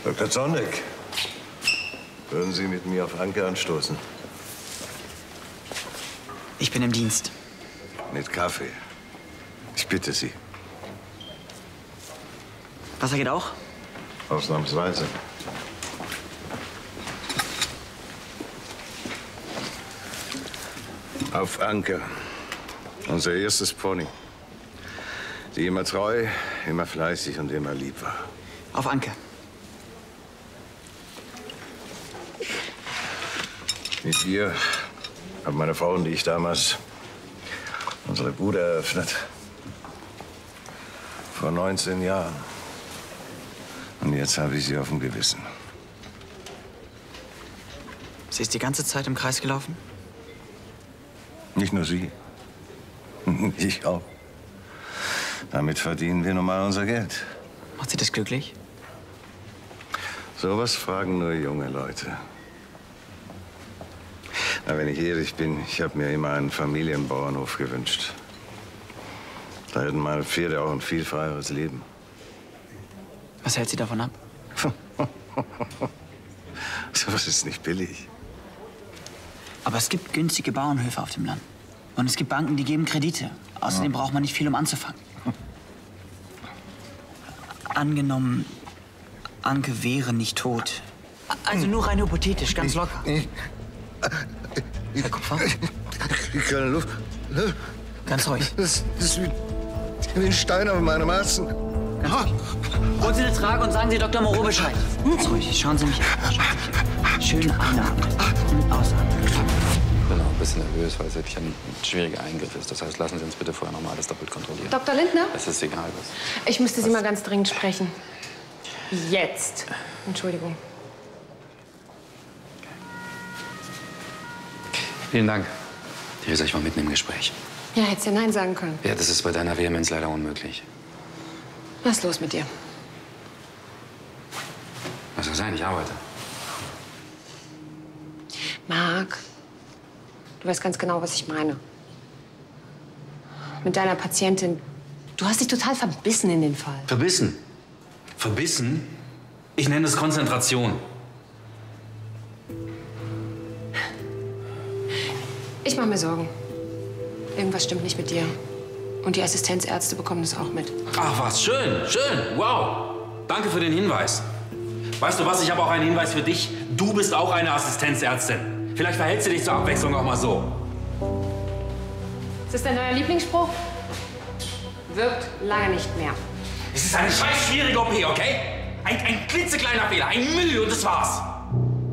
Dr. Zornig, würden Sie mit mir auf Anke anstoßen? Ich bin im Dienst. Mit Kaffee. Ich bitte Sie. Wasser geht auch? Ausnahmsweise. Auf Anke. Unser erstes Pony. Die immer treu, immer fleißig und immer lieb war. Auf Anke. Mit ihr haben meine Frau und ich damals unsere Bude eröffnet. Vor 19 Jahren. Und jetzt habe ich sie auf dem Gewissen. Sie ist die ganze Zeit im Kreis gelaufen? Nicht nur sie. Ich auch. Damit verdienen wir nun mal unser Geld. Macht Sie das glücklich? Sowas fragen nur junge Leute. Na, wenn ich ehrlich bin, ich habe mir immer einen Familienbauernhof gewünscht. Da hätten meine Pferde auch ein viel freieres Leben. Was hält Sie davon ab? Sowas ist nicht billig. Aber es gibt günstige Bauernhöfe auf dem Land. Und es gibt Banken, die geben Kredite. Außerdem braucht man nicht viel, um anzufangen. Angenommen, Anke wäre nicht tot. Also nur rein hypothetisch, ganz locker. Herr Kupfer? Keine Luft. Ganz ruhig. Das ist wie ein Stein auf meinem Herzen. Holen Sie eine Trage und sagen Sie Dr. Moreau Bescheid. Ganz ruhig, schauen Sie mich an. Schauen Sie mich an. Schön einatmen und ausatmen. Ich bin auch ein bisschen nervös, weil es wirklich ein schwieriger Eingriff ist. Das heißt, lassen Sie uns bitte vorher noch mal alles doppelt kontrollieren. Dr. Lindner? Es ist egal, was. Ich müsste Sie mal ganz dringend sprechen. Jetzt. Entschuldigung. Vielen Dank. Theresa, ich war mitten im Gespräch. Ja, hättest ja Nein sagen können. Ja, das ist bei deiner Vehemenz leider unmöglich. Was ist los mit dir? Was soll sein? Ich arbeite. Marc, du weißt ganz genau, was ich meine. Mit deiner Patientin, du hast dich total verbissen in den Fall. Verbissen? Verbissen? Ich nenne es Konzentration. Ich mache mir Sorgen. Irgendwas stimmt nicht mit dir. Und die Assistenzärzte bekommen das auch mit. Ach was, schön, schön, wow. Danke für den Hinweis. Weißt du was, ich habe auch einen Hinweis für dich. Du bist auch eine Assistenzärztin. Vielleicht verhältst du dich zur Abwechslung auch mal so. Ist das dein neuer Lieblingsspruch? Wirkt lange nicht mehr. Es ist eine scheiß schwierige OP, okay? Ein klitzekleiner Fehler, ein Müll und das war's.